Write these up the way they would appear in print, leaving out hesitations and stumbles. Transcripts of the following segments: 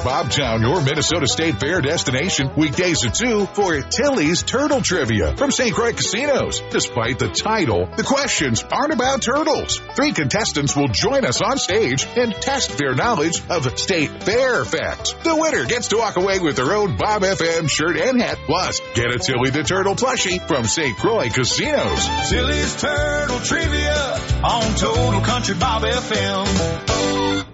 Bobtown, your Minnesota State Fair destination, weekdays at 2 for Tilly's Turtle Trivia from St. Croix Casinos. Despite the title, the questions aren't about turtles. 3 contestants will join us on stage and test their knowledge of State Fair facts. The winner gets to walk away with their own Bob FM shirt and hat. Plus, get a Tilly the Turtle plushie from St. Croix Casinos. Tilly's Turtle Trivia on Total Country Bob FM.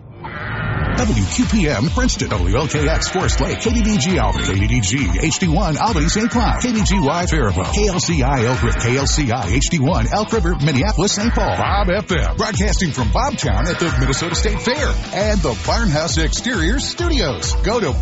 WQPM Princeton, WLKX Forest Lake, KDDG Albany, KDDG HD1 Albany St. Cloud, KDGY Faribault, KLCI Elk River, KLCI HD1 Elk River, Minneapolis St. Paul, Bob FM, broadcasting from Bobtown at the Minnesota State Fair and the Barnhouse Exteriors Studios. Go to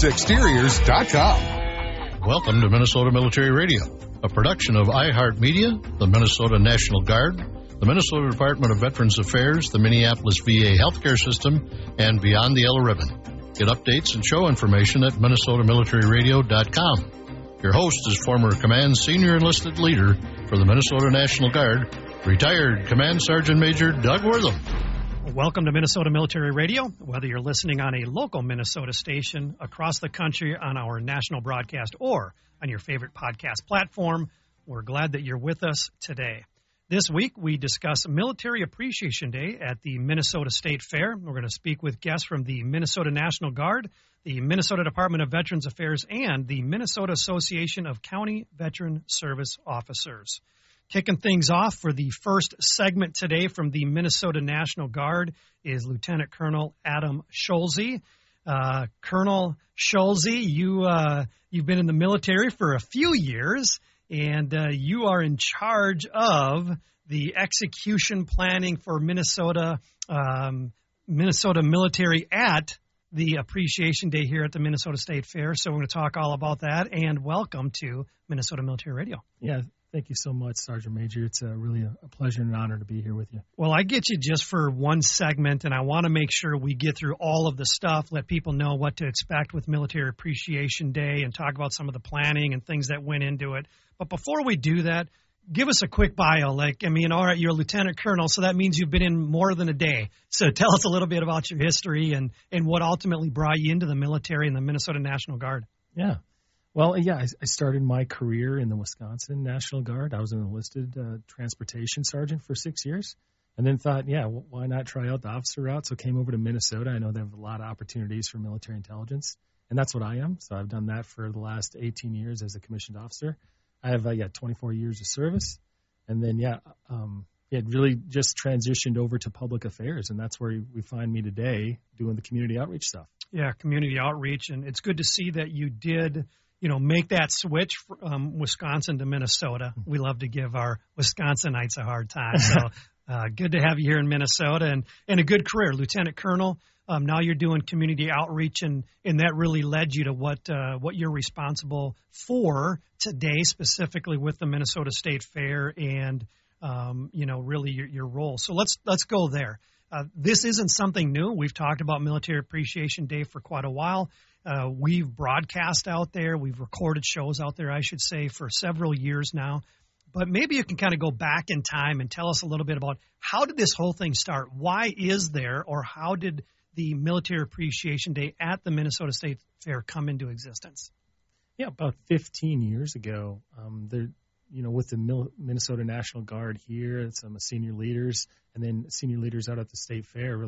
barnhouseexteriors.com. Welcome to Minnesota Military Radio, a production of iHeartMedia, the Minnesota National Guard, the Minnesota Department of Veterans Affairs, the Minneapolis VA Healthcare System, and Beyond the Yellow Ribbon. Get updates and show information at MinnesotaMilitaryRadio.com. Your host is former Command Senior Enlisted Leader for the Minnesota National Guard, retired Command Sergeant Major Doug Wortham. Welcome to Minnesota Military Radio. Whether you're listening on a local Minnesota station, across the country on our national broadcast, or on your favorite podcast platform, we're glad that you're with us today. This week, we discuss Military Appreciation Day at the Minnesota State Fair. We're going to speak with guests from the Minnesota National Guard, the Minnesota Department of Veterans Affairs, and the Minnesota Association of County Veteran Service Officers. Kicking things off for the first segment today from the Minnesota National Guard is Lieutenant Colonel Adam Schulze. Colonel Schulze, you've been in the military for a few years, and you are in charge of the execution planning for Minnesota military at the Appreciation Day here at the Minnesota State Fair. So we're going to talk all about that, and welcome to Minnesota Military Radio. Yeah, thank you so much, Sergeant Major. It's really a pleasure and an honor to be here with you. Well, I get you just for one segment, and I want to make sure we get through all of the stuff, let people know what to expect with Military Appreciation Day, and talk about some of the planning and things that went into it. But before we do that, give us a quick bio. All right, you're a lieutenant colonel, so that means you've been in more than a day. So tell us a little bit about your history and what ultimately brought you into the military and the Minnesota National Guard. Yeah. Well, I started my career in the Wisconsin National Guard. I was an enlisted transportation sergeant for 6 years, and then thought, why not try out the officer route? So came over to Minnesota. I know they have a lot of opportunities for military intelligence, and that's what I am. So I've done that for the last 18 years as a commissioned officer. I have 24 years of service, and then it really just transitioned over to public affairs, and that's where we find me today doing the community outreach stuff. Yeah, community outreach, and it's good to see that you did, make that switch from Wisconsin to Minnesota. We love to give our Wisconsinites a hard time, so good to have you here in Minnesota, and a good career, Lieutenant Colonel. Now you're doing community outreach, and that really led you to what you're responsible for today, specifically with the Minnesota State Fair, and really your role. So let's go there. This isn't something new. We've talked about Military Appreciation Day for quite a while. We've broadcast out there. We've recorded shows out there, I should say, for several years now. But maybe you can kind of go back in time and tell us a little bit about how did this whole thing start? Why is there, or how did the Military Appreciation Day at the Minnesota State Fair come into existence? Yeah, about 15 years ago, with the Minnesota National Guard here, some senior leaders, and then senior leaders out at the State Fair really